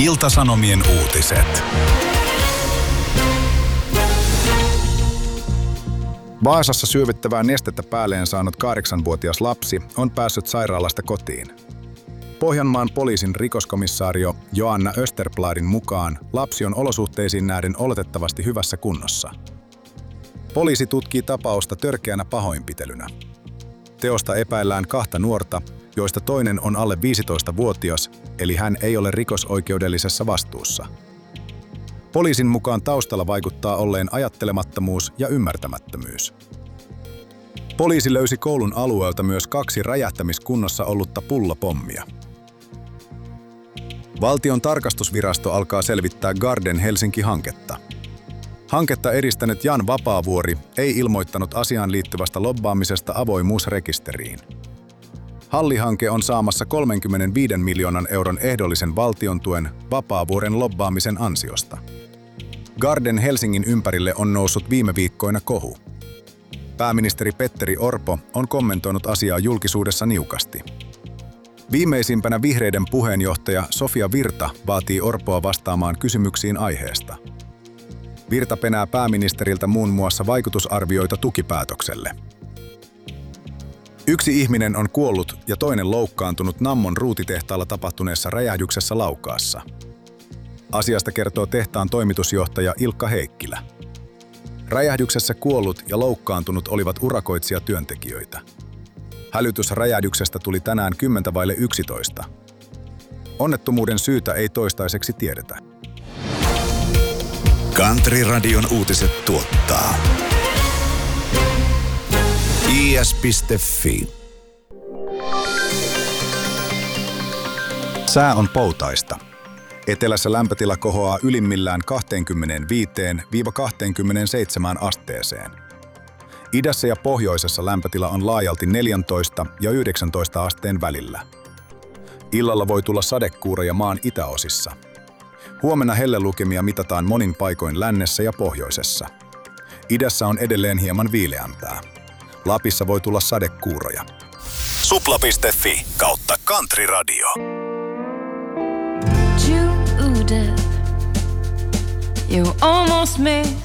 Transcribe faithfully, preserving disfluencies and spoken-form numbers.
Ilta-Sanomien uutiset. Vaasassa syövyttävää nestettä päälleen saanut kahdeksanvuotias lapsi on päässyt sairaalasta kotiin. Pohjanmaan poliisin rikoskomissaario Joanna Österbladin mukaan lapsi on olosuhteisiin nähden oletettavasti hyvässä kunnossa. Poliisi tutkii tapausta törkeänä pahoinpitelynä. Teosta epäillään kahta nuorta, joista toinen on alle viisitoistavuotias, eli hän ei ole rikosoikeudellisessa vastuussa. Poliisin mukaan taustalla vaikuttaa olleen ajattelemattomuus ja ymmärtämättömyys. Poliisi löysi koulun alueelta myös kaksi räjähtämiskunnossa ollutta pullopommia. Valtion tarkastusvirasto alkaa selvittää Garden Helsinki-hanketta. Hanketta edistänyt Jan Vapaavuori ei ilmoittanut asiaan liittyvästä lobbaamisesta avoimuusrekisteriin. Hallihanke on saamassa kolmekymmentäviisi miljoonan euron ehdollisen valtion tuen Vapaavuoren lobbaamisen ansiosta. Garden Helsingin ympärille on noussut viime viikkoina kohu. Pääministeri Petteri Orpo on kommentoinut asiaa julkisuudessa niukasti. Viimeisimpänä vihreiden puheenjohtaja Sofia Virta vaatii Orpoa vastaamaan kysymyksiin aiheesta. Virta penää pääministeriltä muun muassa vaikutusarvioita tukipäätökselle. Yksi ihminen on kuollut ja toinen loukkaantunut Nammon ruutitehtaalla tapahtuneessa räjähdyksessä Laukaassa. Asiasta kertoo tehtaan toimitusjohtaja Ilkka Heikkilä. Räjähdyksessä kuollut ja loukkaantunut olivat urakoitsijatyöntekijöitä. Hälytys räjähdyksestä tuli tänään kymmentä vaille yksitoista. Onnettomuuden syytä ei toistaiseksi tiedetä. Country-radion uutiset tuottaa i s piste f i. Sää on poutaista. Etelässä lämpötila kohoaa ylimmillään kaksikymmentäviisi kaksikymmentäseitsemän asteeseen. Idässä ja pohjoisessa lämpötila on laajalti neljätoista ja yhdeksäntoista asteen välillä. Illalla voi tulla sadekuuroja maan itäosissa. Huomenna hellelukemia mitataan monin paikoin lännessä ja pohjoisessa. Idässä on edelleen hieman viileämpää. Lapissa voi tulla sadekuuroja. supla piste f i kautta Country Radio. Judith, you almost made